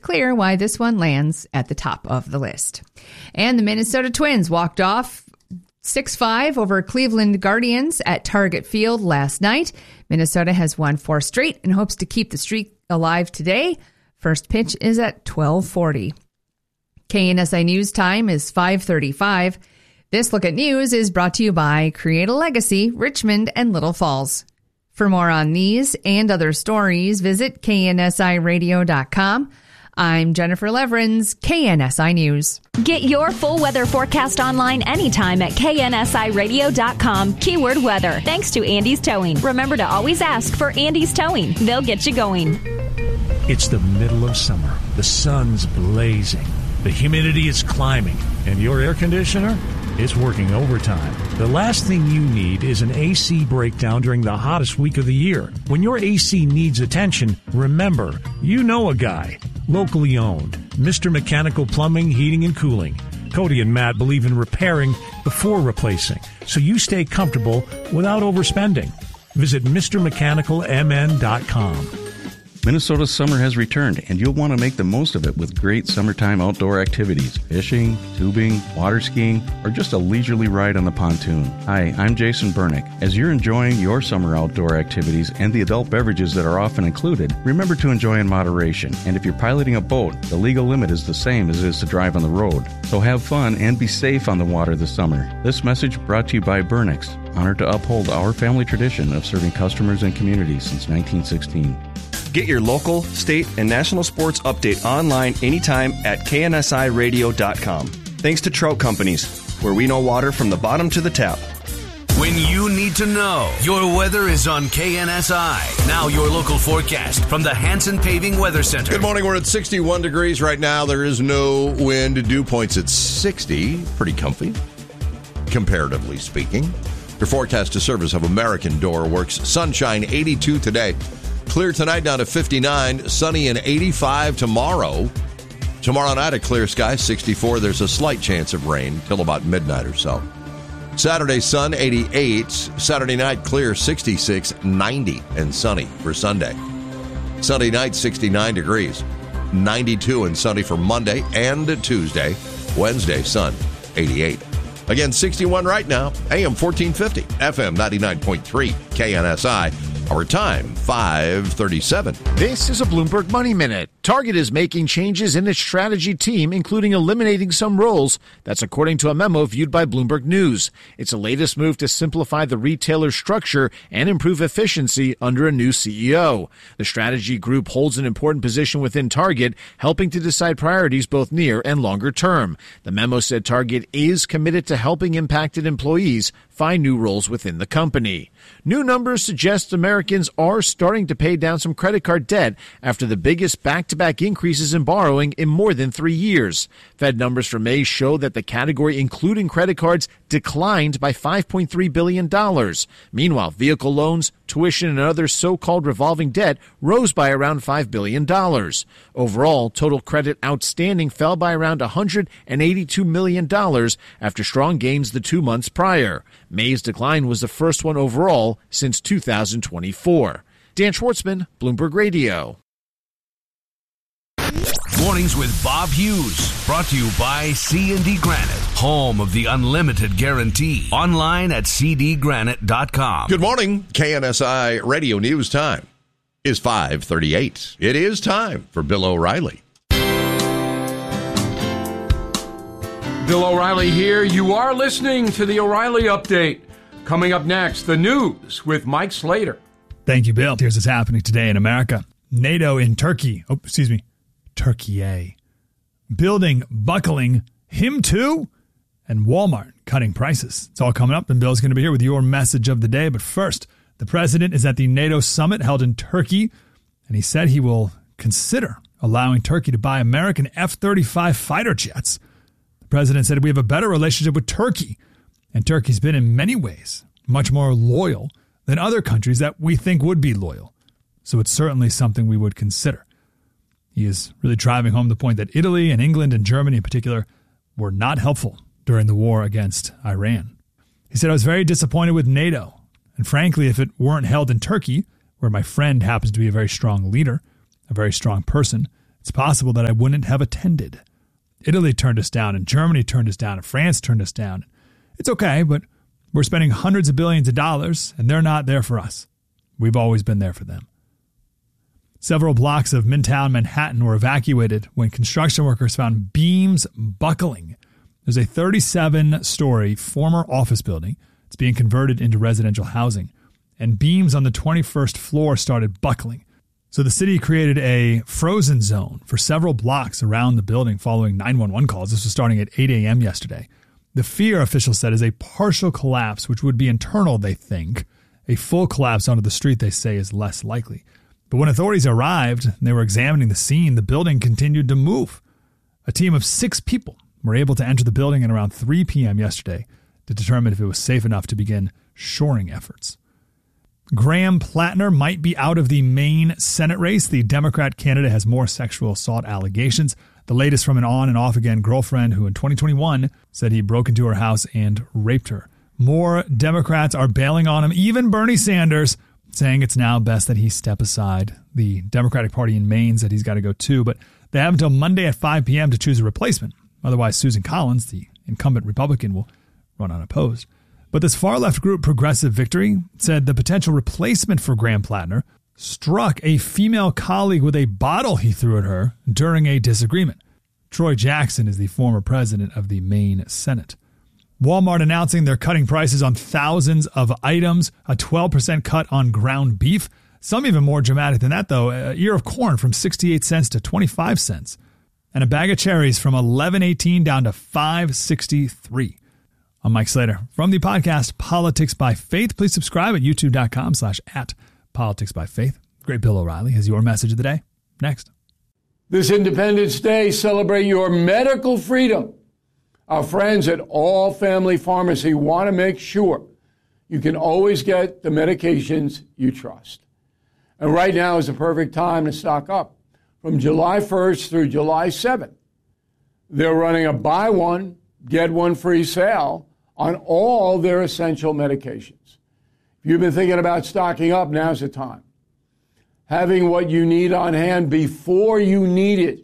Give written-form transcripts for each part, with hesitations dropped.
clear why this one lands at the top of the list. And the Minnesota Twins walked off 6-5 over Cleveland Guardians at Target Field last night. Minnesota has won 4 straight and hopes to keep the streak alive today. First pitch is at 12:40. KNSI News time is 5:35. This look at news is brought to you by Create a Legacy, Richmond and Little Falls. For more on these and other stories, visit KNSIRadio.com. I'm Jennifer Leverins, KNSI News. Get your full weather forecast online anytime at KNSIRadio.com. Keyword weather. Thanks to Andy's Towing. Remember to always ask for Andy's Towing. They'll get you going. It's the middle of summer. The sun's blazing. The humidity is climbing. And your air conditioner is working overtime. The last thing you need is an AC breakdown during the hottest week of the year. When your AC needs attention, remember, you know a guy. Locally owned. Mr. Mechanical Plumbing, Heating, and Cooling. Cody and Matt believe in repairing before replacing, so you stay comfortable without overspending. Visit MrMechanicalMN.com. Minnesota's summer has returned, and you'll want to make the most of it with great summertime outdoor activities. Fishing, tubing, water skiing, or just a leisurely ride on the pontoon. Hi, I'm Jason Bernick. As you're enjoying your summer outdoor activities and the adult beverages that are often included, remember to enjoy in moderation. And if you're piloting a boat, the legal limit is the same as it is to drive on the road. So have fun and be safe on the water this summer. This message brought to you by Bernick's, honored to uphold our family tradition of serving customers and communities since 1916. Get your local, state, and national sports update online anytime at KNSIRadio.com. Thanks to Trout Companies, where we know water from the bottom to the tap. When you need to know, your weather is on KNSI. Now your local forecast from the Hanson Paving Weather Center. Good morning. We're at 61 degrees right now. There is no wind. Dew points at 60. Pretty comfy, comparatively speaking. Your forecast to service of American Door Works. Sunshine, 82 today. Clear tonight down to 59, sunny and 85 tomorrow. Tomorrow night, a clear sky, 64. There's a slight chance of rain till about midnight or so. Saturday, sun, 88. Saturday night, clear, 66, 90, and sunny for Sunday. Sunday night, 69 degrees, 92 and sunny for Monday and Tuesday. Wednesday, sun, 88. Again, 61 right now, AM 1450, FM 99.3, KNSI. Our time, 5:37. This is a Bloomberg Money Minute. Target is making changes in its strategy team, including eliminating some roles. That's according to a memo viewed by Bloomberg News. It's the latest move to simplify the retailer's structure and improve efficiency under a new CEO. The strategy group holds an important position within Target, helping to decide priorities both near and longer term. The memo said Target is committed to helping impacted employees find new roles within the company. New numbers suggest Americans are starting to pay down some credit card debt after the biggest back-to-back increases in borrowing in more than 3 years. Fed numbers for May show that the category, including credit cards, declined by $5.3 billion. Meanwhile, vehicle loans, tuition, and other so-called revolving debt rose by around $5 billion. Overall, total credit outstanding fell by around $182 million after strong gains the 2 months prior. May's decline was the first one overall since 2024. Dan Schwartzman, Bloomberg Radio. Mornings with Bob Hughes, brought to you by C&D Granite, home of the unlimited guarantee. Online at cdgranite.com. Good morning. KNSI Radio News time is 5:38. It is time for Bill O'Reilly. Bill O'Reilly here. You are listening to the O'Reilly Update. Coming up next, the news with Mike Slater. Thank you, Bill. Here's what's happening today in America. NATO in Turkey. Turkey. Building, buckling, him too, and Walmart cutting prices. It's all coming up, and Bill's going to be here with your message of the day. But first, the president is at the NATO summit held in Turkey, and he said he will consider allowing Turkey to buy American F-35 fighter jets. The president said we have a better relationship with Turkey, and Turkey's been in many ways much more loyal than other countries that we think would be loyal. So it's certainly something we would consider. He is really driving home the point that Italy and England and Germany in particular were not helpful during the war against Iran. He said, I was very disappointed with NATO. And frankly, if it weren't held in Turkey, where my friend happens to be a very strong leader, a very strong person, it's possible that I wouldn't have attended. Italy turned us down, and Germany turned us down, and France turned us down. It's okay, but we're spending hundreds of billions of dollars, and they're not there for us. We've always been there for them. Several blocks of Midtown Manhattan were evacuated when construction workers found beams buckling. There's a 37-story former office building. It's being converted into residential housing, and beams on the 21st floor started buckling. So the city created a frozen zone for several blocks around the building following 911 calls. This was starting at 8 a.m. yesterday. The fear, officials said, is a partial collapse, which would be internal, they think. A full collapse onto the street, they say, is less likely. But when authorities arrived and they were examining the scene, the building continued to move. A team of 6 people were able to enter the building at around 3 p.m. yesterday to determine if it was safe enough to begin shoring efforts. Graham Plattner might be out of the Maine Senate race. The Democrat candidate has more sexual assault allegations. The latest from an on and off again girlfriend who in 2021 said he broke into her house and raped her. More Democrats are bailing on him, even Bernie Sanders, saying it's now best that he step aside. The Democratic Party in Maine said he's got to go too, but they have until Monday at 5 p.m. to choose a replacement. Otherwise, Susan Collins, the incumbent Republican, will run unopposed. But this far-left group, Progressive Victory, said the potential replacement for Graham Plattner struck a female colleague with a bottle he threw at her during a disagreement. Troy Jackson is the former president of the Maine Senate. Walmart announcing they're cutting prices on thousands of items, a 12% cut on ground beef. Some even more dramatic than that, though. A ear of corn from 68 cents to 25 cents. And a bag of cherries from $11.18 down to $5.63. I'm Mike Slater from the podcast Politics by Faith. Please subscribe at youtube.com/@politicsbyfaith. Great Bill O'Reilly has your message of the day. Next. This Independence Day, celebrate your medical freedom. Our friends at All Family Pharmacy want to make sure you can always get the medications you trust. And right now is the perfect time to stock up. From July 1st through July 7th, they're running a buy one, get one free sale on all their essential medications. If you've been thinking about stocking up, now's the time. Having what you need on hand before you need it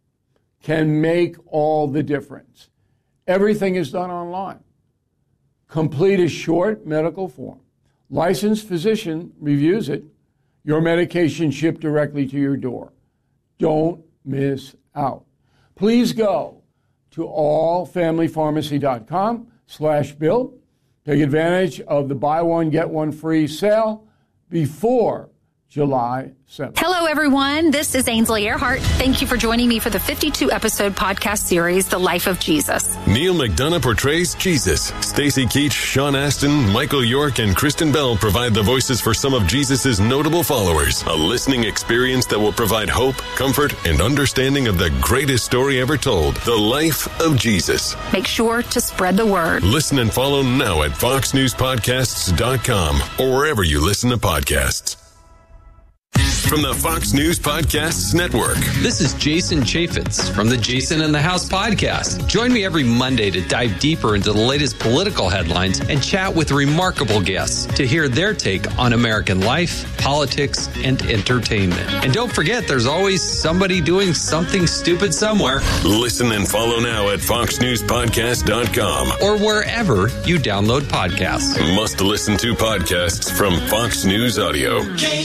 can make all the difference. Everything is done online. Complete a short medical form. Licensed physician reviews it. Your medication shipped directly to your door. Don't miss out. Please go to allfamilypharmacy.com/Bill. Take advantage of the buy one, get one free sale before July 7th. Hello, everyone. This is Ainsley Earhart. Thank you for joining me for the 52-episode podcast series, The Life of Jesus. Neil McDonough portrays Jesus. Stacey Keach, Sean Astin, Michael York, and Kristen Bell provide the voices for some of Jesus' notable followers. A listening experience that will provide hope, comfort, and understanding of the greatest story ever told, The Life of Jesus. Make sure to spread the word. Listen and follow now at foxnewspodcasts.com or wherever you listen to podcasts. From the Fox News Podcasts Network. This is Jason Chaffetz from the Jason in the House podcast. Join me every Monday to dive deeper into the latest political headlines and chat with remarkable guests to hear their take on American life, politics, and entertainment. And don't forget, there's always somebody doing something stupid somewhere. Listen and follow now at foxnewspodcast.com or wherever you download podcasts. Must listen to podcasts from Fox News Audio.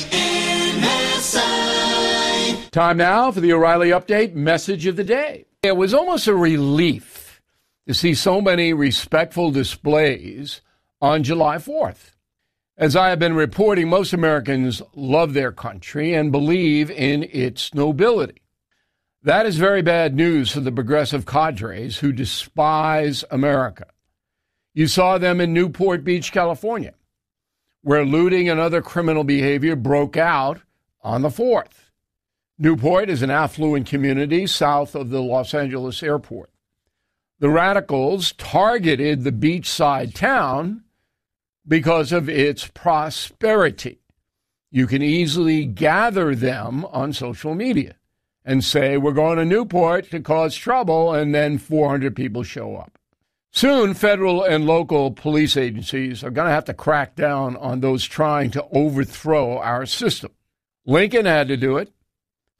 Time now for the O'Reilly Update message of the day. It was almost a relief to see so many respectful displays on July 4th. As I have been reporting, most Americans love their country and believe in its nobility. That is very bad news for the progressive cadres who despise America. You saw them in Newport Beach, California, where looting and other criminal behavior broke out on the 4th. Newport is an affluent community south of the Los Angeles airport. The radicals targeted the beachside town because of its prosperity. You can easily gather them on social media and say, we're going to Newport to cause trouble, and then 400 people show up. Soon, federal and local police agencies are going to have to crack down on those trying to overthrow our system. Lincoln had to do it.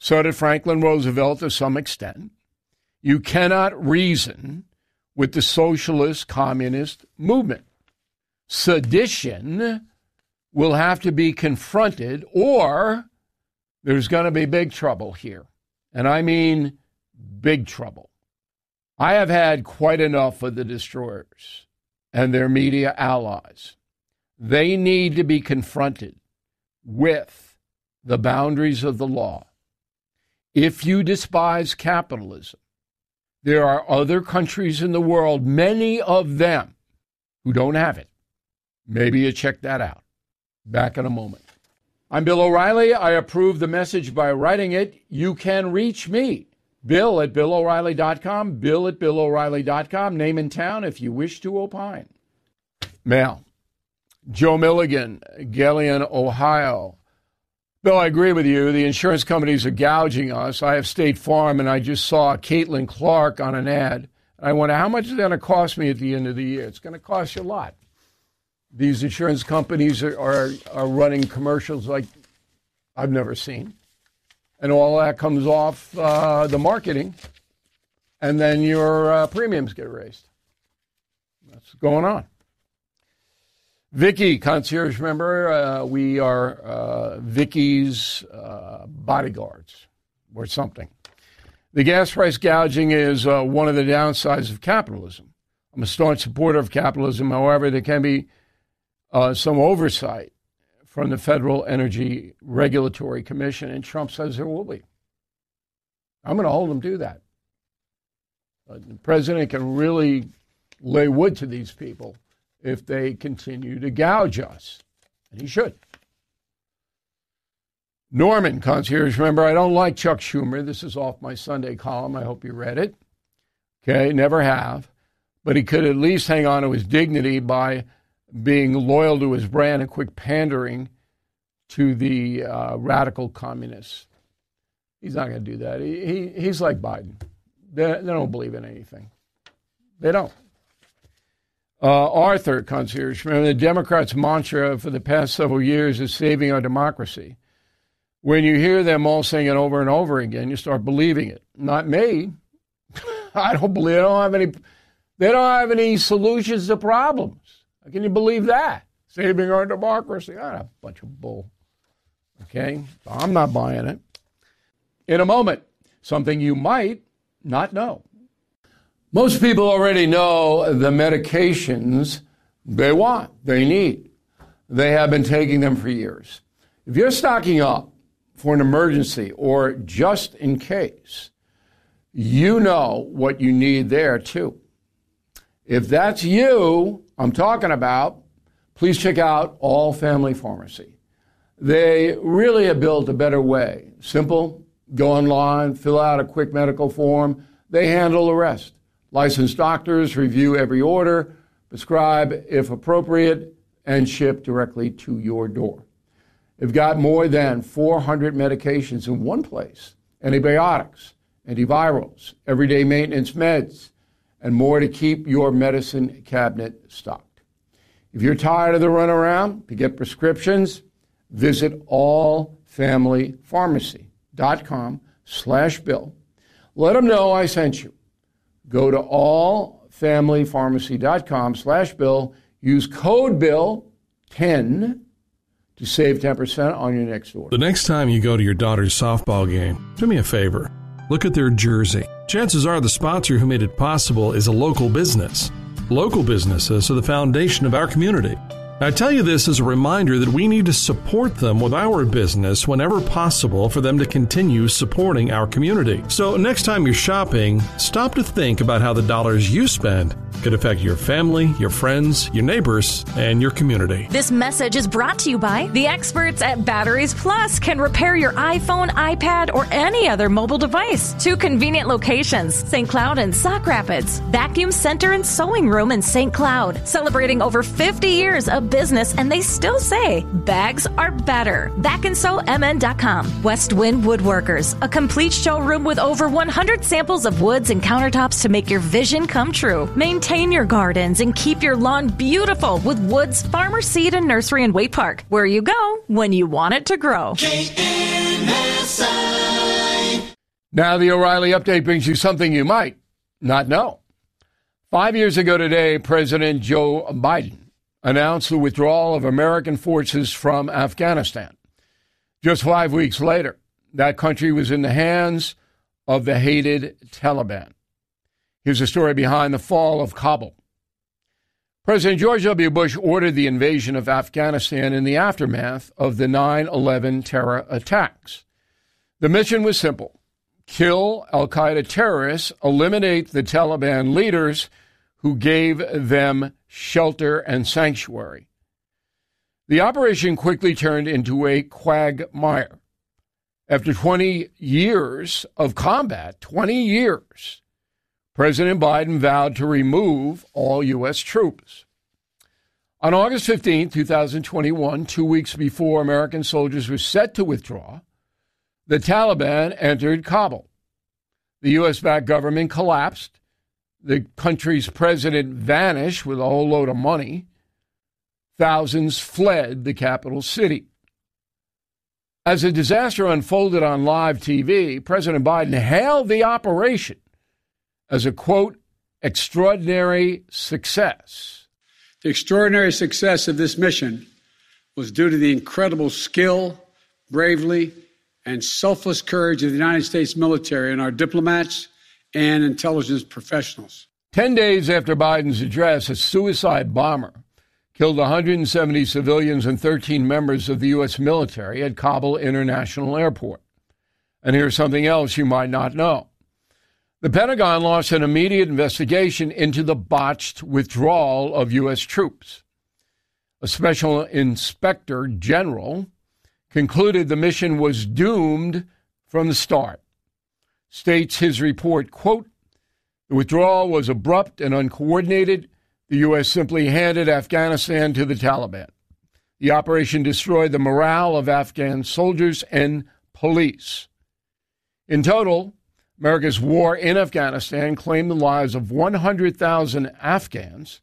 So did Franklin Roosevelt to some extent. You cannot reason with the socialist communist movement. Sedition will have to be confronted, or there's going to be big trouble here. And I mean big trouble. I have had quite enough of the destroyers and their media allies. They need to be confronted with the boundaries of the law. If you despise capitalism, there are other countries in the world, many of them, who don't have it. Maybe you check that out. Back in a moment. I'm Bill O'Reilly. I approve the message by writing it. You can reach me, Bill at BillO'Reilly.com, Bill at BillO'Reilly.com, name and town if you wish to opine. Mail. Joe Milligan, Galion, Ohio. Bill, I agree with you. The insurance companies are gouging us. I have State Farm, and I just saw Caitlin Clark on an ad. I wonder, how much is it going to cost me at the end of the year? It's going to cost you a lot. These insurance companies are running commercials like I've never seen. And all that comes off the marketing, and then your premiums get raised. That's what's going on. Vicky, concierge member, we are Vicky's bodyguards or something. The gas price gouging is one of the downsides of capitalism. I'm a staunch supporter of capitalism. However, there can be some oversight from the Federal Energy Regulatory Commission, and Trump says there will be. I'm going to hold him to that. The president can really lay wood to these people if they continue to gouge us, and he should. Norman, concierge member, I don't like Chuck Schumer. This is off my Sunday column. I hope you read it. Okay, never have. But he could at least hang on to his dignity by being loyal to his brand and quit pandering to the radical communists. He's not going to do that. He's like Biden. They don't believe in anything. They don't. Arthur, concierge, remember, the Democrats' mantra for the past several years is saving our democracy. When you hear them all saying it over and over again, you start believing it. Not me. I don't believe. They don't have any solutions to problems. How can you believe that? Saving our democracy. A bunch of bull. Okay? I'm not buying it. In a moment, something you might not know. Most people already know the medications they want, they need. They have been taking them for years. If you're stocking up for an emergency or just in case, you know what you need there too. If that's you I'm talking about, please check out All Family Pharmacy. They really have built a better way. Simple, go online, fill out a quick medical form. They handle the rest. Licensed doctors review every order, prescribe if appropriate, and ship directly to your door. They've got more than 400 medications in one place. Antibiotics, antivirals, everyday maintenance meds, and more to keep your medicine cabinet stocked. If you're tired of the runaround to get prescriptions, visit allfamilypharmacy.com/Bill. Let them know I sent you. Go to allfamilypharmacy.com/Bill. Use code BILL10 to save 10% on your next order. The next time you go to your daughter's softball game, do me a favor. Look at their jersey. Chances are the sponsor who made it possible is a local business. Local businesses are the foundation of our community. I tell you this as a reminder that we need to support them with our business whenever possible for them to continue supporting our community. So next time you're shopping, stop to think about how the dollars you spend could affect your family, your friends, your neighbors, and your community. This message is brought to you by the experts at Batteries Plus. Can repair your iPhone, iPad, or any other mobile device. 2 convenient locations, St. Cloud and Sauk Rapids. Vacuum Center and Sewing Room in St. Cloud. Celebrating over 50 years of business, and they still say bags are better. BackandSewMN.com. West Wind Woodworkers. A complete showroom with over 100 samples of woods and countertops to make your vision come true. Maintain your gardens and keep your lawn beautiful with Woods Farmer Seed and Nursery in Waite Park, where you go when you want it to grow. KNSI. Now, the O'Reilly Update brings you something you might not know. 5 years ago today, President Joe Biden announced the withdrawal of American forces from Afghanistan. Just 5 weeks later, that country was in the hands of the hated Taliban. Here's the story behind the fall of Kabul. President George W. Bush ordered the invasion of Afghanistan in the aftermath of the 9/11 terror attacks. The mission was simple: kill al-Qaeda terrorists, eliminate the Taliban leaders who gave them shelter and sanctuary. The operation quickly turned into a quagmire. After 20 years of combat, 20 years, President Biden vowed to remove all U.S. troops. On August 15, 2021, 2 weeks before American soldiers were set to withdraw, the Taliban entered Kabul. The U.S.-backed government collapsed. The country's president vanished with a whole load of money. Thousands fled the capital city. As the disaster unfolded on live TV, President Biden hailed the operation as a, quote, extraordinary success. The extraordinary success of this mission was due to the incredible skill, bravery, and selfless courage of the United States military and our diplomats and intelligence professionals. 10 days after Biden's address, a suicide bomber killed 170 civilians and 13 members of the U.S. military at Kabul International Airport. And here's something else you might not know. The Pentagon launched an immediate investigation into the botched withdrawal of U.S. troops. A special inspector general concluded the mission was doomed from the start. States his report, quote, the withdrawal was abrupt and uncoordinated. The U.S. simply handed Afghanistan to the Taliban. The operation destroyed the morale of Afghan soldiers and police. In total, America's war in Afghanistan claimed the lives of 100,000 Afghans,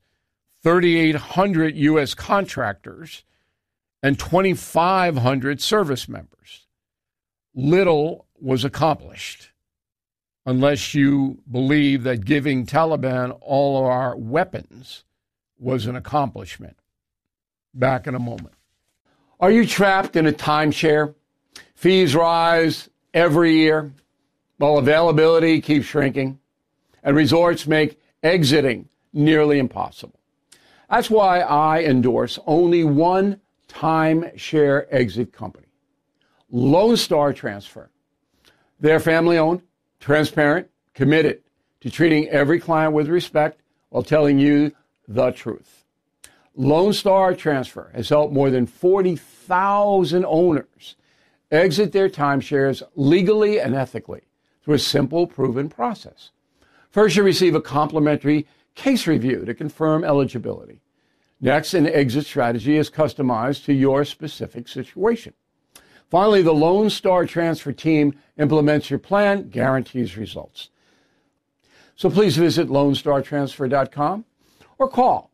3,800 U.S. contractors, and 2,500 service members. Little was accomplished, unless you believe that giving Taliban all of our weapons was an accomplishment. Back in a moment. Are you trapped in a timeshare? Fees rise every year, while availability keeps shrinking, and resorts make exiting nearly impossible. That's why I endorse only one timeshare exit company, Lone Star Transfer. They're family-owned, transparent, committed to treating every client with respect while telling you the truth. Lone Star Transfer has helped more than 40,000 owners exit their timeshares legally and ethically through a simple, proven process. First, you receive a complimentary case review to confirm eligibility. Next, an exit strategy is customized to your specific situation. Finally, the Lone Star Transfer team implements your plan, guarantees results. So please visit LoneStarTransfer.com or call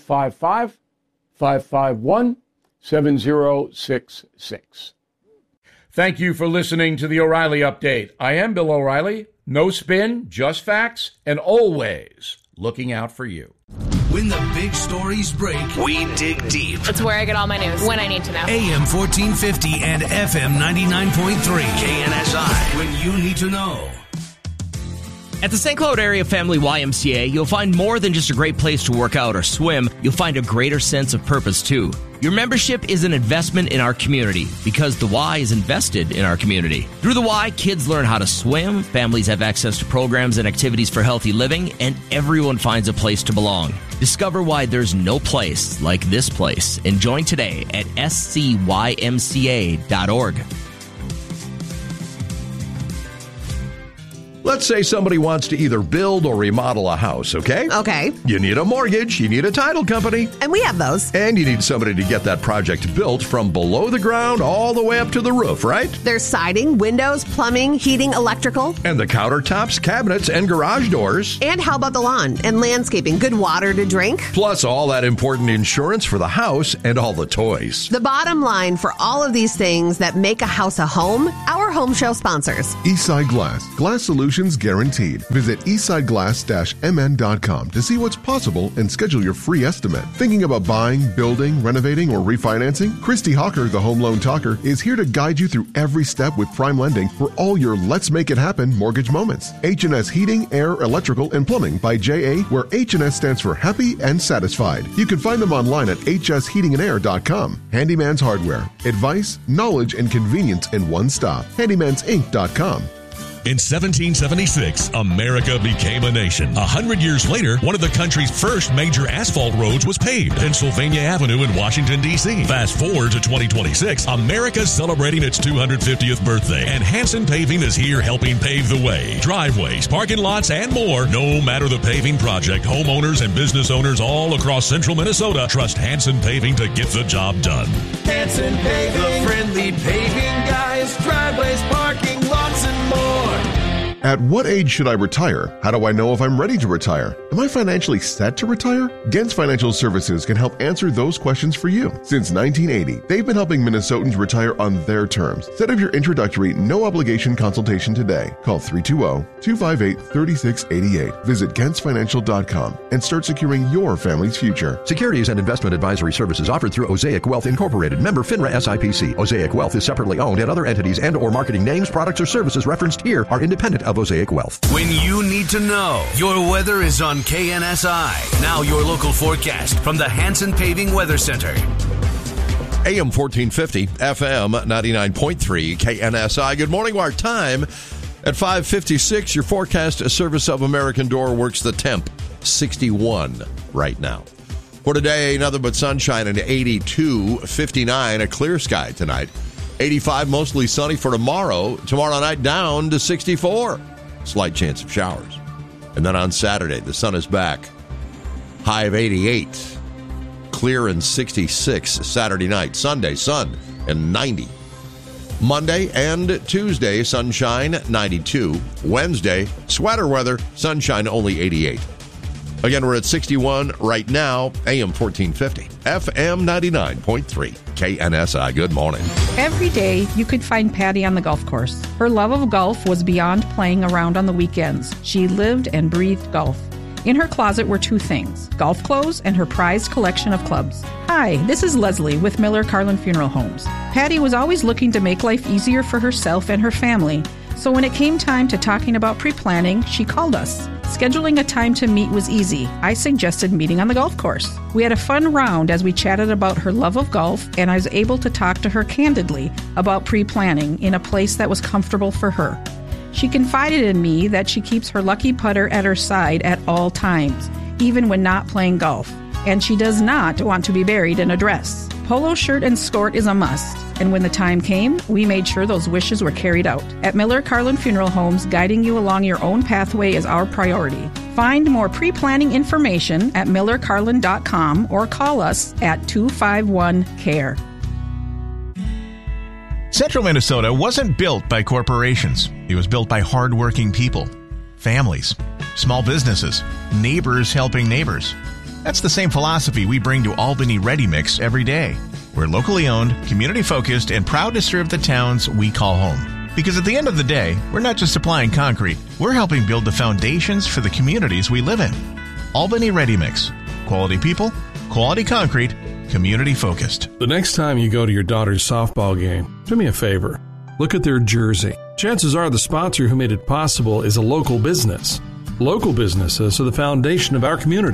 855-551-7066. Thank you for listening to the O'Reilly Update. I am Bill O'Reilly. No spin, just facts, and always looking out for you. When the big stories break, we dig deep. It's where I get all my news, when I need to know. AM 1450 and FM 99.3. KNSI. When you need to know. At the St. Cloud Area Family YMCA, you'll find more than just a great place to work out or swim. You'll find a greater sense of purpose, too. Your membership is an investment in our community because the Y is invested in our community. Through the Y, kids learn how to swim, families have access to programs and activities for healthy living, and everyone finds a place to belong. Discover why there's no place like this place and join today at scymca.org. Let's say somebody wants to either build or remodel a house, okay? Okay. You need a mortgage, you need a title company. And we have those. And you need somebody to get that project built from below the ground all the way up to the roof, right? There's siding, windows, plumbing, heating, electrical. And the countertops, cabinets, and garage doors. And how about the lawn and landscaping? Good water to drink. Plus all that important insurance for the house and all the toys. The bottom line for all of these things that make a house a home, our home show sponsors. Eastside Glass. Glass solutions guaranteed. Visit eastsideglass-mn.com to see what's possible and schedule your free estimate. Thinking about buying, building, renovating, or refinancing? Christy Hawker, the Home Loan Talker, is here to guide you through every step with prime lending for all your Let's Make It Happen mortgage moments. H&S Heating, Air, Electrical, and Plumbing by J.A., where H&S stands for happy and satisfied. You can find them online at hsheatingandair.com. Handyman's Hardware. Advice, knowledge, and convenience in one stop. Handyman'sInc.com. In 1776, America became a nation. 100 years later, one of the country's first major asphalt roads was paved, Pennsylvania Avenue in Washington, D.C. Fast forward to 2026, America's celebrating its 250th birthday, and Hanson Paving is here helping pave the way. Driveways, parking lots, and more. No matter the paving project, homeowners and business owners all across central Minnesota trust Hanson Paving to get the job done. Hanson Paving, the friendly paving guys, driveways, parking lots, and more. At what age should I retire? How do I know if I'm ready to retire? Am I financially set to retire? Gens Financial Services can help answer those questions for you. Since 1980, they've been helping Minnesotans retire on their terms. Set up your introductory, no-obligation consultation today. Call 320-258-3688. Visit GentsFinancial.com and start securing your family's future. Securities and investment advisory services offered through Osaic Wealth Incorporated. Member FINRA SIPC. Osaic Wealth is separately owned, and other entities and or marketing names, products, or services referenced here are independent of Osaic Wealth. When you need to know, your weather is on KNSI. Now your local forecast from the Hanson Paving Weather Center. AM 1450, FM 99.3, KNSI. Good morning. Our time at 5:56. Your forecast, a service of American Door Works. The temp, 61 right now. For today, nothing but sunshine and 82, 59, a clear sky tonight. 85, mostly sunny for tomorrow. Tomorrow night down to 64. Slight chance of showers. And then on Saturday, the sun is back. High of 88. Clear and 66 Saturday night. Sunday, sun and 90. Monday and Tuesday, sunshine, 92. Wednesday, sweater weather, sunshine, only 88. Again, we're at 61 right now, AM 1450, FM 99.3, KNSI. Good morning. Every day, you could find Patty on the golf course. Her love of golf was beyond playing around on the weekends. She lived and breathed golf. In her closet were two things, golf clothes and her prized collection of clubs. Hi, this is Leslie with Miller Carlin Funeral Homes. Patty was always looking to make life easier for herself and her family. So when it came time to talking about pre-planning, she called us. Scheduling a time to meet was easy. I suggested meeting on the golf course. We had a fun round as we chatted about her love of golf, and I was able to talk to her candidly about pre-planning in a place that was comfortable for her. She confided in me that she keeps her lucky putter at her side at all times, even when not playing golf. And she does not want to be buried in a dress. Polo shirt and skirt is a must. And when the time came, we made sure those wishes were carried out. At Miller Carlin Funeral Homes, guiding you along your own pathway is our priority. Find more pre-planning information at millercarlin.com or call us at 251-CARE. Central Minnesota wasn't built by corporations. It was built by hardworking people, families, small businesses, neighbors helping neighbors. That's the same philosophy we bring to Albany Ready Mix every day. We're locally owned, community-focused, and proud to serve the towns we call home. Because at the end of the day, we're not just supplying concrete, we're helping build the foundations for the communities we live in. Albany Ready Mix. Quality people, quality concrete, community-focused. The next time you go to your daughter's softball game, do me a favor. Look at their jersey. Chances are the sponsor who made it possible is a local business. Local businesses are the foundation of our community.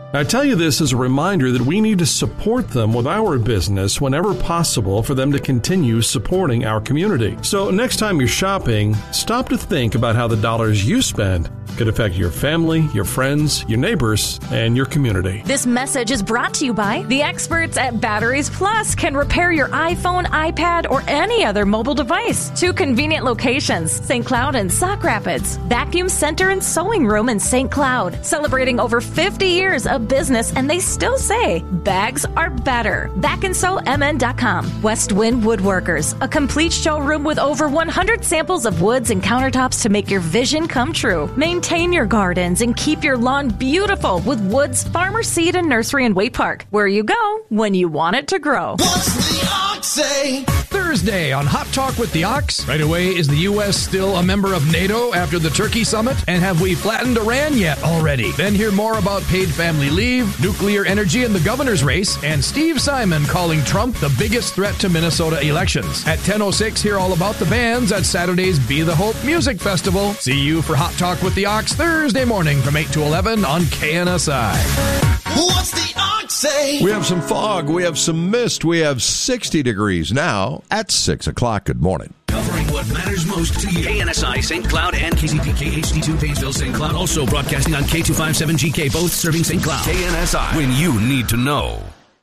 I tell you this as a reminder that we need to support them with our business whenever possible for them to continue supporting our community. So next time you're shopping, stop to think about how the dollars you spend could affect your family, your friends, your neighbors, and your community. This message is brought to you by the experts at Batteries Plus can repair your iPhone, iPad, or any other mobile device. 2 convenient locations, St. Cloud and Sauk Rapids. Vacuum Center and Sewing Room in St. Cloud. Celebrating over 50 years of business, and they still say bags are better. BackandSewMN.com. West Wind Woodworkers, a complete showroom with over 100 samples of woods and countertops to make your vision come true. Maintain your gardens and keep your lawn beautiful with Woods Farmer Seed and Nursery in Waite Park, where you go when you want it to grow. What's the Ox say? Thursday on Hot Talk with the Ox. Right away, is the U.S. still a member of NATO after the Turkey summit? And have we flattened Iran yet already? Then hear more about paid family leave, nuclear energy in the governor's race, and Steve Simon calling Trump the biggest threat to Minnesota elections. At 10:06, hear all about the bands at Saturday's Be the Hope Music Festival. See you for Hot Talk with the Ox Thursday morning from 8 to 11 on KNSI. What's the Ox say? We have some fog. We have some mist. We have 60 degrees now at 6 o'clock. Good morning. Covering what matters most to you. KNSI St. Cloud and KCPK HD2 Painesville St. Cloud. Also broadcasting on K257GK, both serving St. Cloud. KNSI, when you need to know.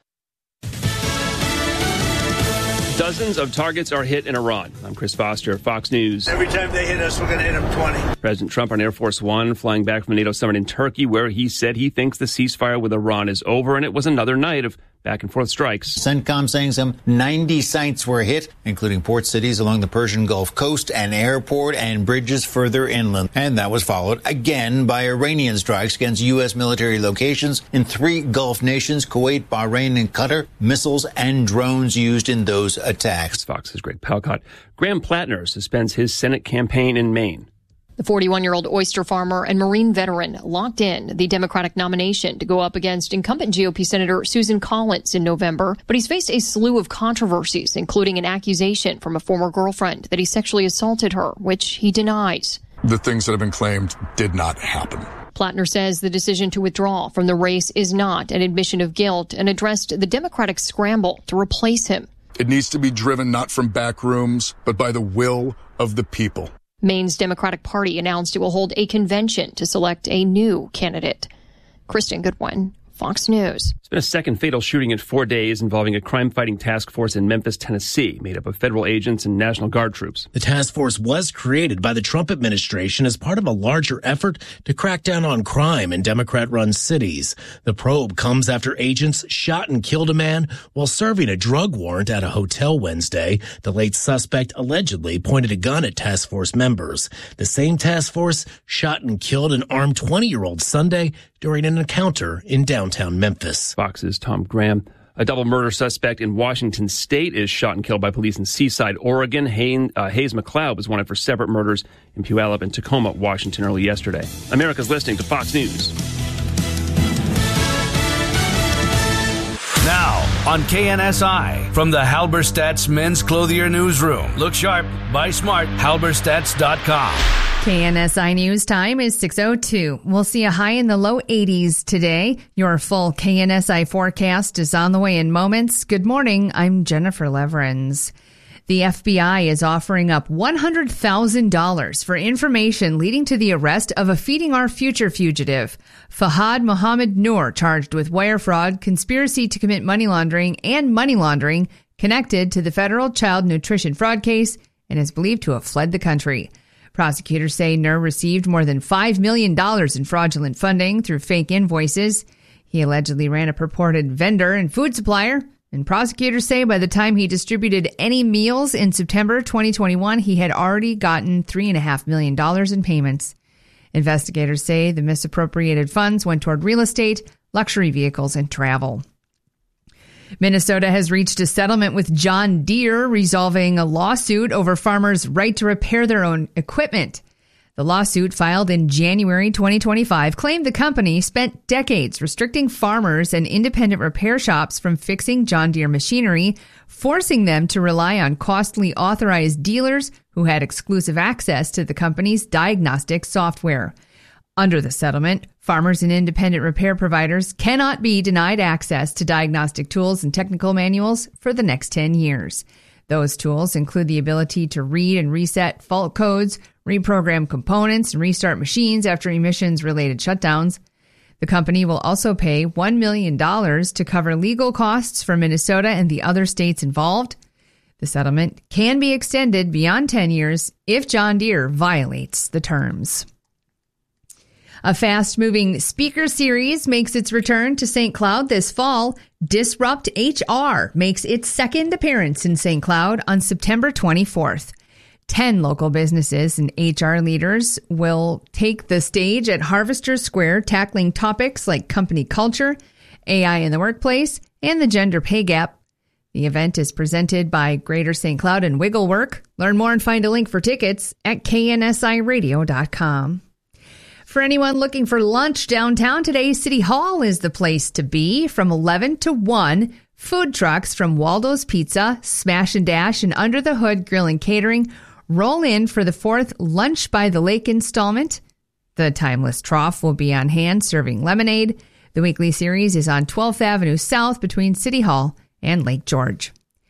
Dozens of targets are hit in Iran. I'm Chris Foster, Fox News. Every time they hit us, we're going to hit them 20. President Trump on Air Force One flying back from the NATO summit in Turkey, where he said he thinks the ceasefire with Iran is over, and it was another night of back-and-forth strikes. CENTCOM saying some 90 sites were hit, including port cities along the Persian Gulf coast, an airport, and bridges further inland. And that was followed again by Iranian strikes against U.S. military locations in 3 Gulf nations, Kuwait, Bahrain, and Qatar. Missiles and drones used in those attacks. Fox's Greg Palcott. Graham Plattner suspends his Senate campaign in Maine. The 41-year-old oyster farmer and Marine veteran locked in the Democratic nomination to go up against incumbent GOP Senator Susan Collins in November, but he's faced a slew of controversies, including an accusation from a former girlfriend that he sexually assaulted her, which he denies. The things that have been claimed did not happen. Plattner says the decision to withdraw from the race is not an admission of guilt and addressed the Democratic scramble to replace him. It needs to be driven not from back rooms, but by the will of the people. Maine's Democratic Party announced it will hold a convention to select a new candidate. Kristen Goodwin, Fox News. It's been a second fatal shooting in 4 days involving a crime-fighting task force in Memphis, Tennessee, made up of federal agents and National Guard troops. The task force was created by the Trump administration as part of a larger effort to crack down on crime in Democrat-run cities. The probe comes after agents shot and killed a man while serving a drug warrant at a hotel Wednesday. The late suspect allegedly pointed a gun at task force members. The same task force shot and killed an armed 20-year-old Sunday during an encounter in downtown Memphis. Fox's Tom Graham. A double murder suspect in Washington State is shot and killed by police in Seaside, Oregon. Hayes McLeod was wanted for separate murders in Puyallup and Tacoma, Washington, early yesterday. America's listening to Fox News. Now, on KNSI, from the Halberstadt's Men's Clothier Newsroom. Look sharp, buy smart, halberstadts.com. KNSI News time is 6:02. We'll see a high in the low 80s today. Your full KNSI forecast is on the way in moments. Good morning. I'm Jennifer Leverins. The FBI is offering up $100,000 for information leading to the arrest of a Feeding Our Future fugitive, Fahad Mohammed Noor, charged with wire fraud, conspiracy to commit money laundering, and money laundering connected to the federal child nutrition fraud case, and is believed to have fled the country. Prosecutors say Nur received more than $5 million in fraudulent funding through fake invoices. He allegedly ran a purported vendor and food supplier, and prosecutors say by the time he distributed any meals in September 2021, he had already gotten $3.5 million in payments. Investigators say the misappropriated funds went toward real estate, luxury vehicles, and travel. Minnesota has reached a settlement with John Deere, resolving a lawsuit over farmers' right to repair their own equipment. The lawsuit, filed in January 2025, claimed the company spent decades restricting farmers and independent repair shops from fixing John Deere machinery, forcing them to rely on costly authorized dealers who had exclusive access to the company's diagnostic software. Under the settlement, farmers and independent repair providers cannot be denied access to diagnostic tools and technical manuals for the next 10 years. Those tools include the ability to read and reset fault codes, reprogram components, and restart machines after emissions-related shutdowns. The company will also pay $1 million to cover legal costs for Minnesota and the other states involved. The settlement can be extended beyond 10 years if John Deere violates the terms. A fast-moving speaker series makes its return to St. Cloud this fall. Disrupt HR makes its second appearance in St. Cloud on September 24th. 10 local businesses and HR leaders will take the stage at Harvester Square, tackling topics like company culture, AI in the workplace, and the gender pay gap. The event is presented by Greater St. Cloud and WiggleWork. Learn more and find a link for tickets at knsiradio.com. For anyone looking for lunch downtown today, City Hall is the place to be. From 11 to 1, food trucks from Waldo's Pizza, Smash and Dash, and Under the Hood Grill and Catering roll in for the 4th Lunch by the Lake installment. The Timeless Trough will be on hand serving lemonade. The weekly series is on 12th Avenue South between City Hall and Lake George.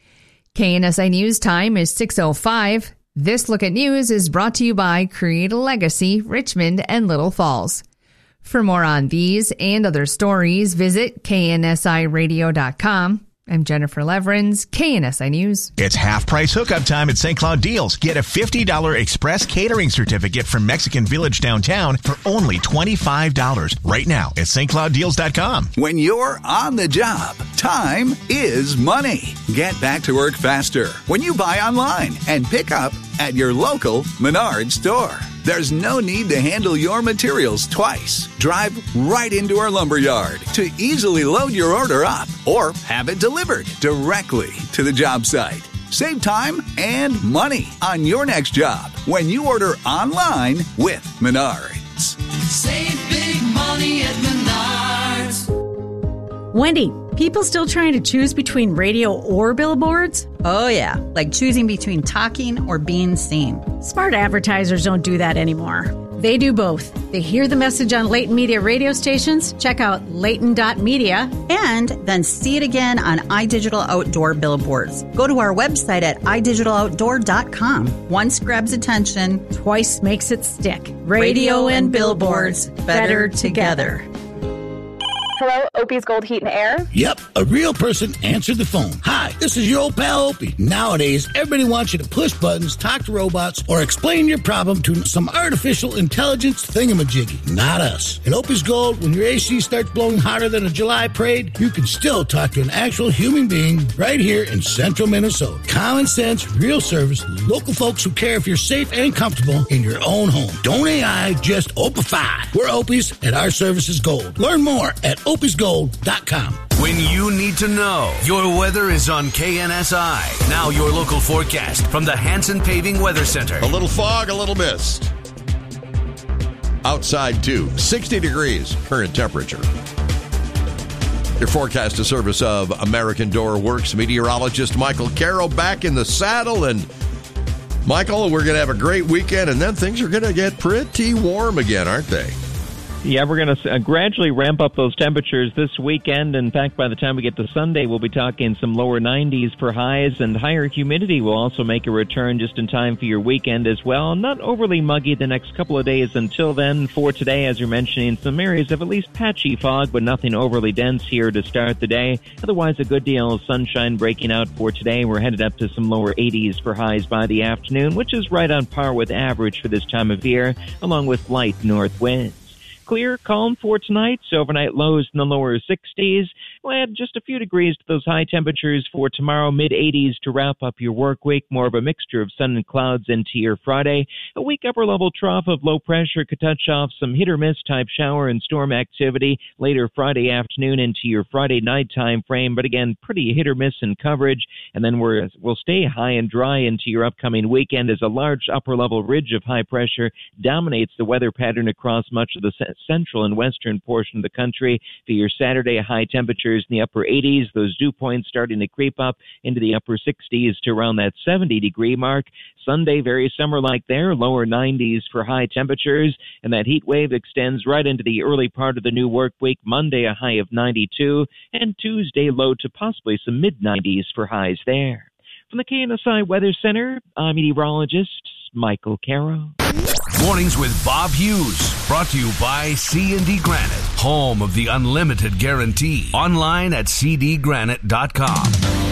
KNSI News time is 6:05. This Look at News is brought to you by Create a Legacy, Richmond and Little Falls. For more on these and other stories, visit knsiradio.com. I'm Jennifer Leverins, KNSI News. It's half-price hookup time at St. Cloud Deals. Get a $50 express catering certificate from Mexican Village downtown for only $25 right now at stclouddeals.com. When you're on the job, time is money. Get back to work faster when you buy online and pick up at your local Menards store. There's no need to handle your materials twice. Drive right into our lumberyard to easily load your order up or have it delivered directly to the job site. Save time and money on your next job when you order online with Menards. Save big money at Menards. Wendy, people still trying to choose between radio or billboards? Oh, yeah, like choosing between talking or being seen. Smart advertisers don't do that anymore. They do both. They hear the message on Layton Media radio stations, check out layton.media, and then see it again on iDigital Outdoor billboards. Go to our website at idigitaloutdoor.com. Once grabs attention, twice makes it stick. Radio and billboards, better together. Hello, Opie's Gold Heat and Air? Yep, a real person answered the phone. Hi, this is your old pal Opie. Nowadays, everybody wants you to push buttons, talk to robots, or explain your problem to some artificial intelligence thingamajiggy. Not us. At Opie's Gold, when your AC starts blowing hotter than a July parade, you can still talk to an actual human being right here in central Minnesota. Common sense, real service, local folks who care if you're safe and comfortable in your own home. Don't AI, just Opify. We're Opie's, and our service is gold. Learn more at opiesgold.com. When you need to know, your weather is on KNSI. Now your local forecast from the Hanson Paving Weather Center. A little fog, a little mist. Outside, too. 60 degrees current temperature. Your forecast, a service of American Door Works meteorologist Michael Carroll back in the saddle. And Michael, we're going to have a great weekend, and then things are going to get pretty warm again, aren't they? Yeah, we're going to gradually ramp up those temperatures this weekend. In fact, by the time we get to Sunday, we'll be talking some lower 90s for highs, and higher humidity will also make a return just in time for your weekend as well. Not overly muggy the next couple of days until then. For today, as you're mentioning, some areas of at least patchy fog, but nothing overly dense here to start the day. Otherwise, a good deal of sunshine breaking out for today. We're headed up to some lower 80s for highs by the afternoon, which is right on par with average for this time of year, along with light north winds. Clear, calm for tonight. Overnight lows in the lower 60s. We'll add just a few degrees to those high temperatures for tomorrow, mid-80s to wrap up your work week. More of a mixture of sun and clouds into your Friday. A weak upper-level trough of low pressure could touch off some hit-or-miss type shower and storm activity later Friday afternoon into your Friday night time frame. But again, pretty hit-or-miss in coverage. And then we'll stay high and dry into your upcoming weekend as a large upper-level ridge of high pressure dominates the weather pattern across much of the central and western portion of the country. For your Saturday, high temperatures in the upper 80s, those dew points starting to creep up into the upper 60s to around that 70-degree mark. Sunday, very summer-like there, lower 90s for high temperatures, and that heat wave extends right into the early part of the new work week. Monday, a high of 92, and Tuesday, low to possibly some mid-90s for highs there. From the KNSI Weather Center, I'm meteorologist Michael Caro. Mornings with Bob Hughes, brought to you by C&D Granite, home of the unlimited guarantee. Online at cdgranite.com.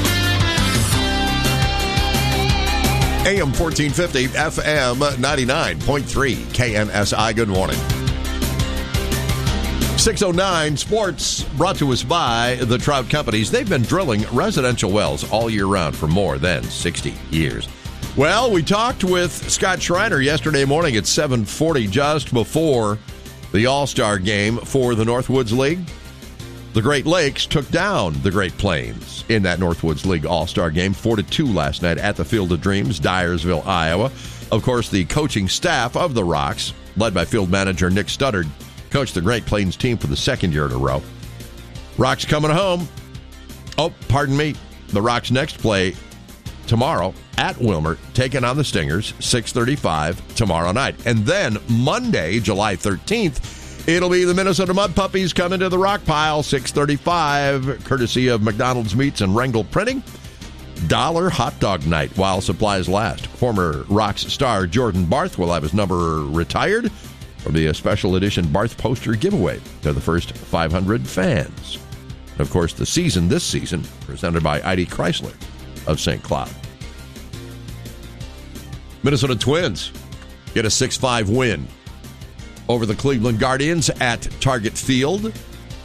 AM 1450, FM 99.3, KNSI. Good morning. 609 Sports, brought to us by the Trout Companies. They've been drilling residential wells all year round for more than 60 years. Well, we talked with Scott Schreiner yesterday morning at 7:40, just before the All-Star game for the Northwoods League. The Great Lakes took down the Great Plains in that Northwoods League All-Star game, 4-2 last night at the Field of Dreams, Dyersville, Iowa. Of course, the coaching staff of the Rocks, led by field manager Nick Studdard, coached the Great Plains team for the second year in a row. Rocks coming home. Oh, pardon me. The Rocks next play tomorrow at Wilmert, taking on the Stingers, 6:35 tomorrow night. And then Monday, July 13th, it'll be the Minnesota Mud Puppies coming to the Rock Pile, 6:35, courtesy of McDonald's Meats and Rengel Printing. $1 hot dog night while supplies last. Former Rocks star Jordan Barth will have his number retired. There'll be a special edition Barth poster giveaway to the first 500 fans. And of course, this season, presented by ID Chrysler of St. Cloud. Minnesota Twins get a 6-5 win over the Cleveland Guardians at Target Field.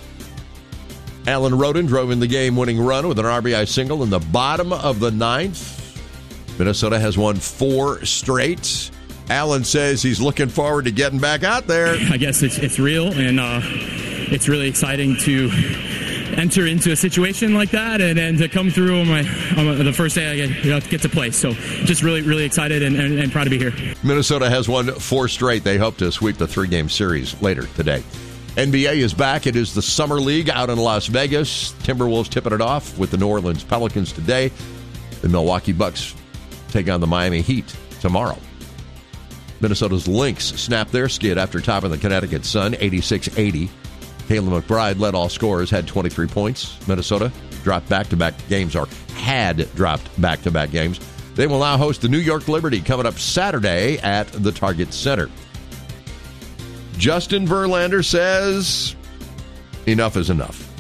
Alan Roden drove in the game-winning run with an RBI single in the bottom of the ninth. Minnesota has won 4 straight. Alan says he's looking forward to getting back out there. I guess it's real, and it's really exciting to enter into a situation like that and to come through on the first day I get to play. So just really, really excited and proud to be here. Minnesota has won 4 straight. They hope to sweep the 3-game series later today. NBA is back. It is the Summer League out in Las Vegas. Timberwolves tipping it off with the New Orleans Pelicans today. The Milwaukee Bucks take on the Miami Heat tomorrow. Minnesota's Lynx snapped their skid after topping the Connecticut Sun, 86-80. Kayla McBride led all scorers, had 23 points. Minnesota dropped back-to-back games, or had dropped back-to-back games. They will now host the New York Liberty coming up Saturday at the Target Center. Justin Verlander says enough is enough.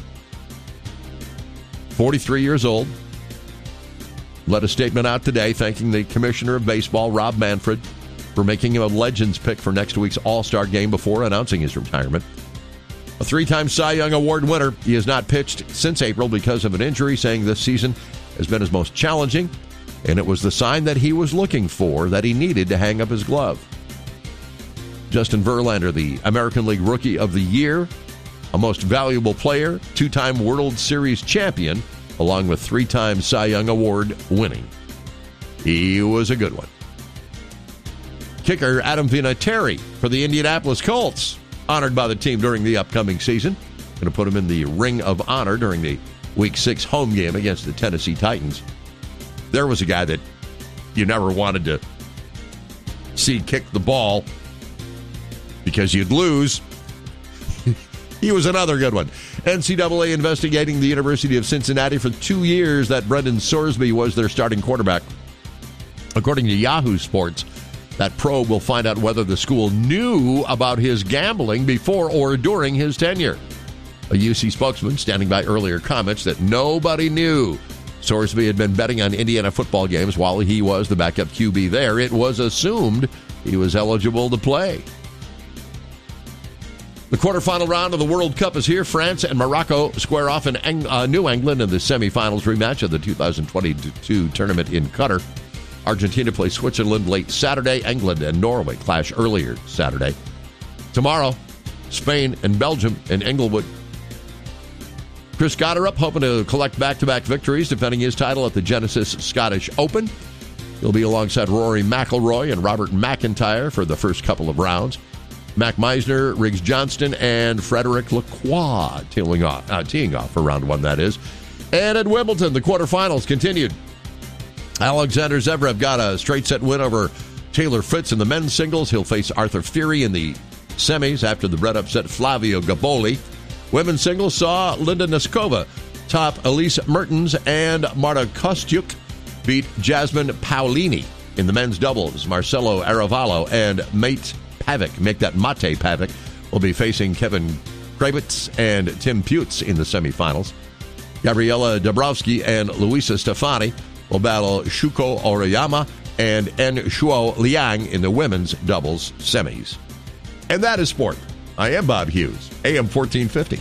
43 years old. Let a statement out today thanking the Commissioner of Baseball, Rob Manfred, for making him a Legends pick for next week's All-Star game before announcing his retirement. A 3-time Cy Young Award winner, he has not pitched since April because of an injury, saying this season has been his most challenging, and it was the sign that he was looking for that he needed to hang up his glove. Justin Verlander, the American League Rookie of the Year, a most valuable player, 2-time World Series champion, along with 3-time Cy Young Award winning. He was a good one. Kicker Adam Vinatieri for the Indianapolis Colts, honored by the team during the upcoming season. Going to put him in the Ring of Honor during the Week 6 home game against the Tennessee Titans. There was a guy that you never wanted to see kick the ball because you'd lose. He was another good one. NCAA investigating the University of Cincinnati for 2 years that Brendan Sorsby was their starting quarterback. According to Yahoo Sports, that probe will find out whether the school knew about his gambling before or during his tenure. A UC spokesman standing by earlier comments that nobody knew Sorsby had been betting on Indiana football games while he was the backup QB there. It was assumed he was eligible to play. The quarterfinal round of the World Cup is here. France and Morocco square off in New England in the semifinals rematch of the 2022 tournament in Qatar. Argentina plays Switzerland late Saturday. England and Norway clash earlier Saturday. Tomorrow, Spain and Belgium in Inglewood. Chris Gotterup hoping to collect back-to-back victories, defending his title at the Genesis Scottish Open. He'll be alongside Rory McIlroy and Robert McIntyre for the first couple of rounds. Mac Meisner, Riggs Johnston, and Frederick Lacroix teeing off for round one, that is. And at Wimbledon, the quarterfinals continued. Alexander Zverev got a straight set win over Taylor Fritz in the men's singles. He'll face Arthur Fury in the semis after the red upset Flavio Gaboli. Women's singles saw Linda Neskova top Elise Mertens, and Marta Kostyuk beat Jasmine Paolini. In the men's doubles, Marcelo Arevalo and Mate Pavic will be facing Kevin Kravitz and Tim Putz in the semifinals. Gabriela Dabrowski and Luisa Stefani will battle Shuko Oriyama and En Shuo Liang in the women's doubles semis. And that is sport. I am Bob Hughes, AM 1450,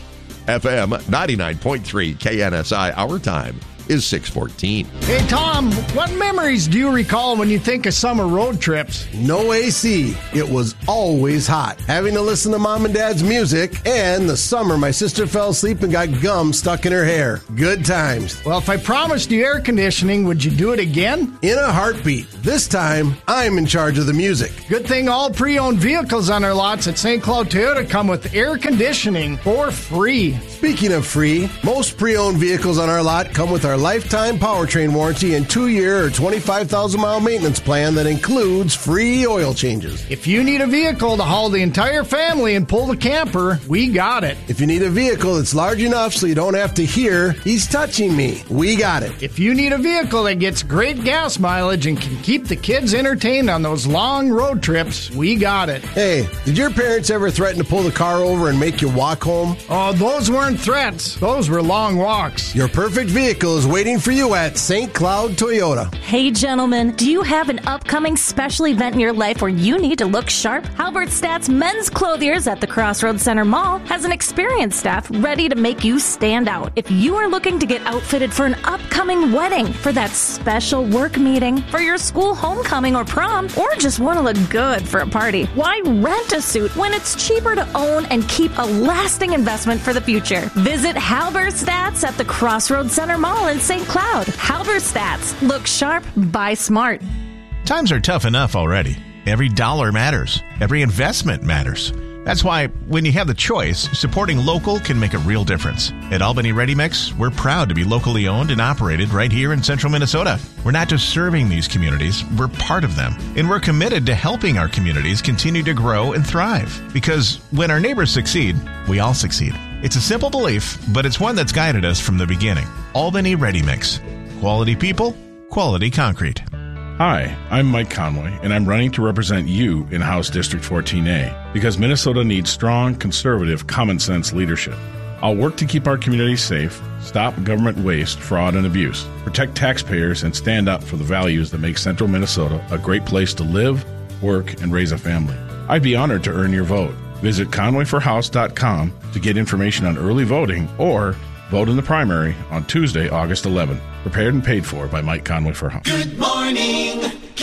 FM 99.3 KNSI. Our time is 6:14. Hey, Tom, what memories do you recall when you think of summer road trips? No AC. It was always hot. Having to listen to Mom and Dad's music, and the summer my sister fell asleep and got gum stuck in her hair. Good times. Well, if I promised you air conditioning, would you do it again? In a heartbeat. This time, I'm in charge of the music. Good thing all pre-owned vehicles on our lots at St. Cloud Toyota come with air conditioning for free. Speaking of free, most pre-owned vehicles on our lot come with our lifetime powertrain warranty and 2-year or 25,000-mile maintenance plan that includes free oil changes. If you need a vehicle to haul the entire family and pull the camper, we got it. If you need a vehicle that's large enough so you don't have to hear, he's touching me, we got it. If you need a vehicle that gets great gas mileage and can keep the kids entertained on those long road trips, we got it. Hey, did your parents ever threaten to pull the car over and make you walk home? Oh, those weren't threats. Those were long walks. Your perfect vehicle is waiting for you at St. Cloud Toyota. Hey, gentlemen, do you have an upcoming special event in your life where you need to look sharp? Halbert Stats Men's Clothiers at the Crossroads Center Mall has an experienced staff ready to make you stand out. If you are looking to get outfitted for an upcoming wedding, for that special work meeting, for your school homecoming or prom, or just want to look good for a party, why rent a suit when it's cheaper to own and keep a lasting investment for the future? Visit Halbert Stats at the Crossroads Center Mall in St. Cloud. Halberstats. Look sharp, buy smart. Times are tough enough already. Every dollar matters. Every investment matters. That's why when you have the choice, supporting local can make a real difference. At Albany Ready Mix, we're proud to be locally owned and operated right here in central Minnesota. We're not just serving these communities, we're part of them. And we're committed to helping our communities continue to grow and thrive. Because when our neighbors succeed, we all succeed. It's a simple belief, but it's one that's guided us from the beginning. Albany Ready Mix. Quality people, quality concrete. Hi, I'm Mike Conway, and I'm running to represent you in House District 14A because Minnesota needs strong, conservative, common-sense leadership. I'll work to keep our communities safe, stop government waste, fraud, and abuse, protect taxpayers, and stand up for the values that make central Minnesota a great place to live, work, and raise a family. I'd be honored to earn your vote. Visit conwayforhouse.com to get information on early voting or vote in the primary on Tuesday, August 11th. Prepared and paid for by Mike Conway for House. Good morning,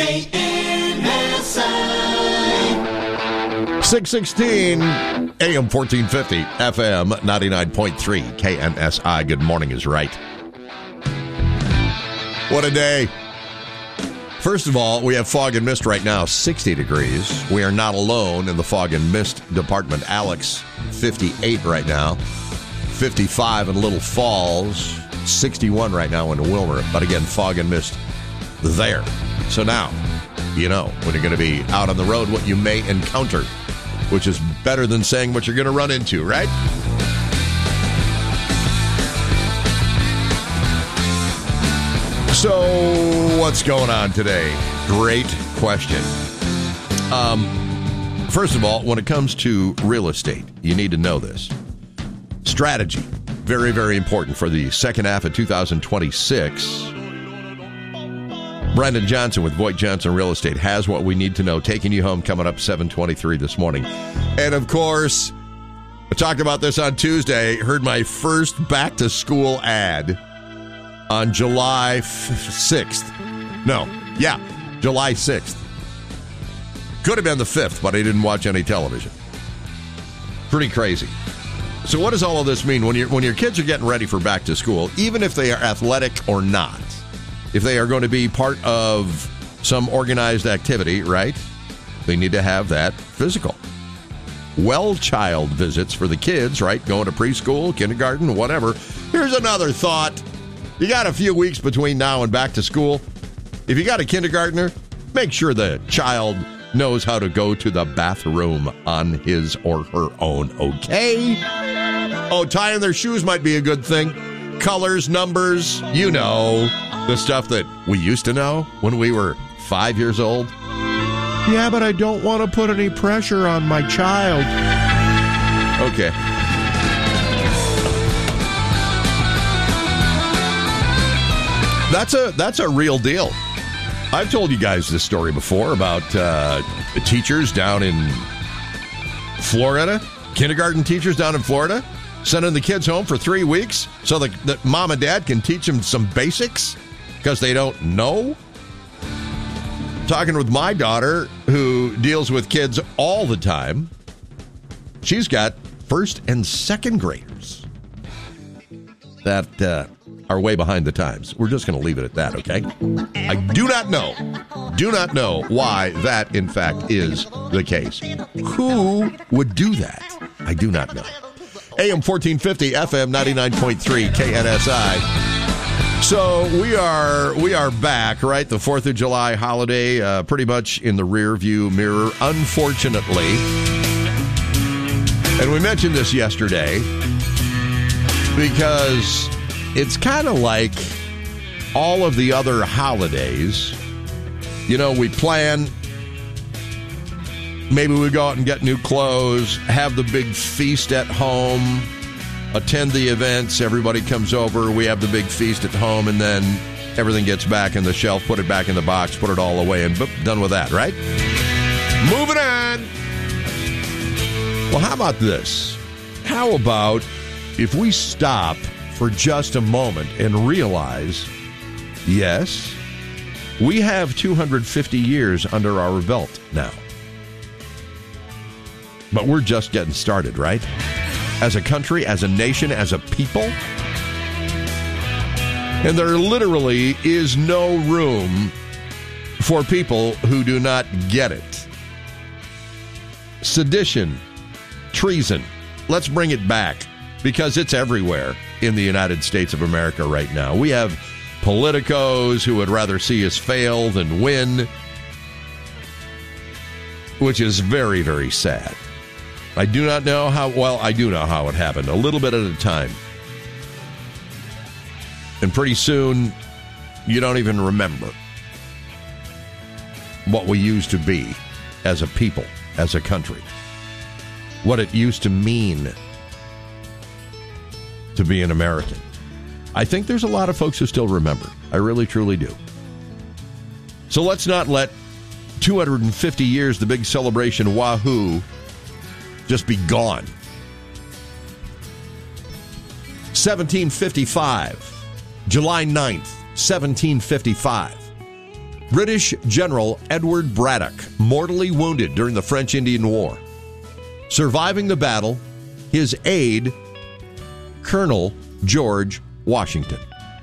KNSI. 616 AM 1450, FM 99.3 KNSI. Good morning is right. What a day. First of all, we have fog and mist right now, 60 degrees. We are not alone in the fog and mist department. Alex, 58 right now. 55 in Little Falls. 61 right now in Wilmer. But again, fog and mist there. So now, you know, when you're going to be out on the road, what you may encounter, which is better than saying what you're going to run into, right? So, what's going on today? Great question. First of all, when it comes to real estate, you need to know this. Strategy, very, very important for the second half of 2026. Brandon Johnson with Voigt Johnson Real Estate has what we need to know. Taking you home coming up 7:23 this morning. And, of course, I talked about this on Tuesday. Heard my first back-to-school ad on July 6th. July 6th. Could have been the 5th, but I didn't watch any television. Pretty crazy. So what does all of this mean? When your kids are getting ready for back to school, even if they are athletic or not, if they are going to be part of some organized activity, right, they need to have that physical. well child visits for the kids, right? Going to preschool, kindergarten, whatever. Here's another thought. You got a few weeks between now and back to school. If you got a kindergartner, make sure the child knows how to go to the bathroom on his or her own, okay? Oh, tying their shoes might be a good thing. Colors, numbers, you know, the stuff that we used to know when we were 5 years old. Yeah, but I don't want to put any pressure on my child. Okay. That's a real deal. I've told you guys this story before about teachers down in Florida, kindergarten teachers down in Florida, sending the kids home for 3 weeks so that mom and dad can teach them some basics because they don't know. Talking with my daughter, who deals with kids all the time. She's got first and second graders that are way behind the times. We're just going to leave it at that, okay? I do not know why that, in fact, is the case. Who would do that? I do not know. AM 1450, FM 99.3, KNSI. So we are back, right? The 4th of July holiday, pretty much in the rear view mirror, unfortunately. And we mentioned this yesterday because it's kind of like all of the other holidays. You know, we plan, maybe we go out and get new clothes, have the big feast at home, attend the events, everybody comes over, we have the big feast at home, and then everything gets back in the shelf, put it back in the box, put it all away, and boop, done with that, right? Moving on. Well, how about this? How about if we stop for just a moment and realize, yes, we have 250 years under our belt now. But we're just getting started, right? As a country, as a nation, as a people. And there literally is no room for people who do not get it. Sedition, treason, let's bring it back because it's everywhere in the United States of America right now. We have politicos who would rather see us fail than win, which is very, very sad. I do not know how, well, I do know how it happened, a little bit at a time. And pretty soon, you don't even remember what we used to be as a people, as a country. What it used to mean to be an American. I think there's a lot of folks who still remember. I really, truly do. So let's not let 250 years, the big celebration, wahoo, just be gone. 1755, July 9th, 1755. British General Edward Braddock, mortally wounded during the French-Indian War. Surviving the battle, his aide, Colonel George Washington.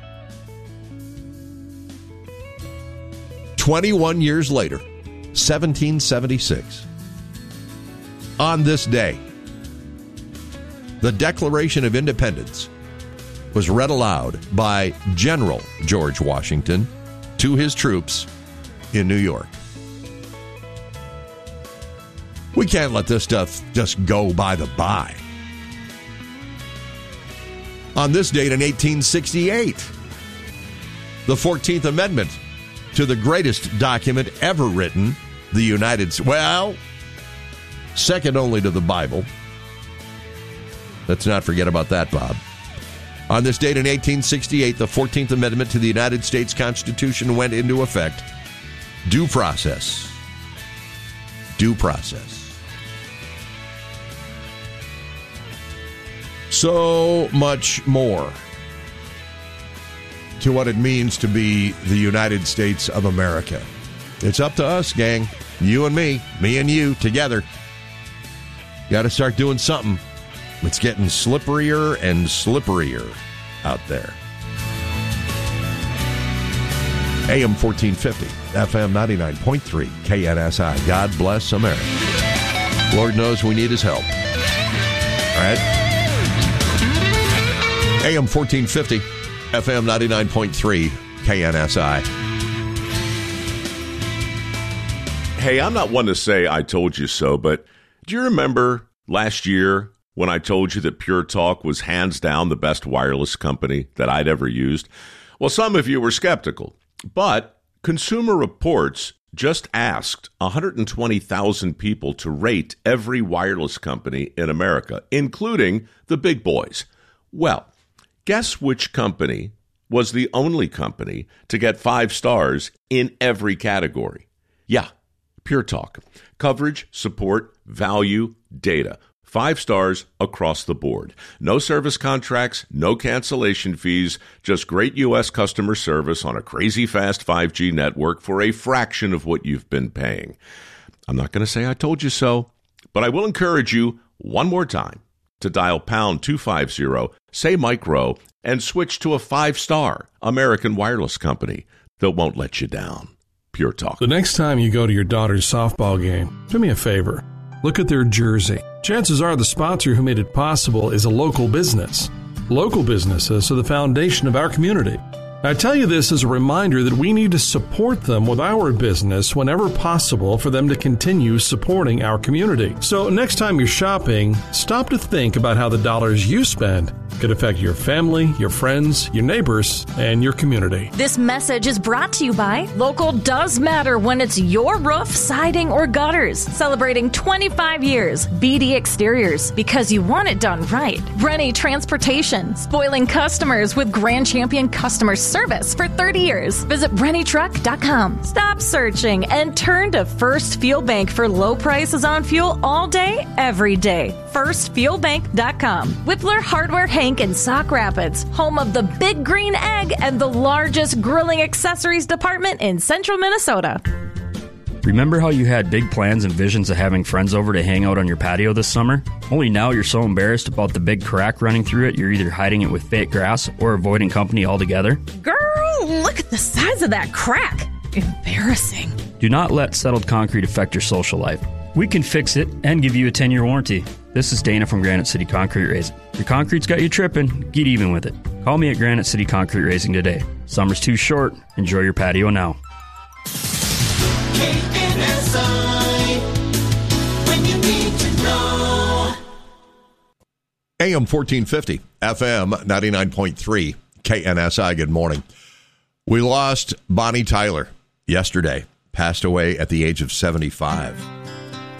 21 years later, 1776. On this day, the Declaration of Independence was read aloud by General George Washington to his troops in New York. We can't let this stuff just go by the by. On this date in 1868, the 14th Amendment to the greatest document ever written, the United States. Well, second only to the Bible. Let's not forget about that, Bob. On this date in 1868, the 14th Amendment to the United States Constitution went into effect. Due process. Due process. So much more to what it means to be the United States of America. It's up to us, gang. You and me and you together. Got to start doing something. It's getting slipperier and slipperier out there. AM 1450, FM 99.3, KNSI. God bless America. Lord knows we need his help. All right. AM 1450, FM 99.3, KNSI. Hey, I'm not one to say I told you so, but do you remember last year when I told you that Pure Talk was hands down the best wireless company that I'd ever used? Well, some of you were skeptical, but Consumer Reports just asked 120,000 people to rate every wireless company in America, including the big boys. Well, guess which company was the only company to get 5 stars in every category? Yeah, Pure Talk. Coverage, support, value, data. 5 stars across the board. No service contracts, no cancellation fees, just great U.S. customer service on a crazy fast 5G network for a fraction of what you've been paying. I'm not going to say I told you so, but I will encourage you one more time to dial pound 250, say Micro, and switch to a 5-star American wireless company that won't let you down. Pure Talk. The next time you go to your daughter's softball game, do me a favor. Look at their jersey. Chances are the sponsor who made it possible is a local business. Local businesses are the foundation of our community. I tell you this as a reminder that we need to support them with our business whenever possible for them to continue supporting our community. So next time you're shopping, stop to think about how the dollars you spend could affect your family, your friends, your neighbors, and your community. This message is brought to you by Local Does Matter when it's your roof, siding, or gutters. Celebrating 25 years. BD Exteriors, because you want it done right. Rennie Transportation, spoiling customers with Grand Champion customer service for 30 years. Visit BrennieTruck.com. Stop searching and turn to First Fuel Bank for low prices on fuel all day, every day. FirstFuelBank.com. Whippler Hardware Hank in Sauk Rapids, home of the Big Green Egg and the largest grilling accessories department in central Minnesota. Remember how you had big plans and visions of having friends over to hang out on your patio this summer? Only now you're so embarrassed about the big crack running through it, you're either hiding it with fake grass or avoiding company altogether? Girl, look at the size of that crack. Embarrassing. Do not let settled concrete affect your social life. We can fix it and give you a 10-year warranty. This is Dana from Granite City Concrete Raising. Your concrete's got you tripping, get even with it. Call me at Granite City Concrete Raising today. Summer's too short. Enjoy your patio now. KNSI, when you need to know. AM 1450, FM 99.3, KNSI. Good morning. We lost Bonnie Tyler yesterday. Passed away at the age of 75.